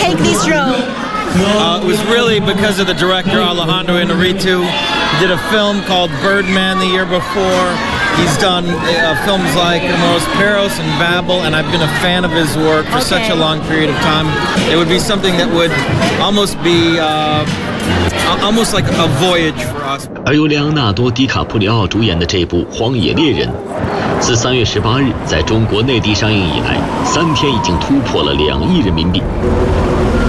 take this role? It was really because of the director Alejandro Inarritu. He did a film called Birdman the year before. He's done films like Amores Perros and Babel, and I've been a fan of his work for such a long period of time. It would be something that would almost be almost like a voyage for us. 而由莱昂纳多·迪卡普里奥主演的这部《荒野猎人》，自3月18日在中国内地上映以来，3天已经突破了2亿人民币。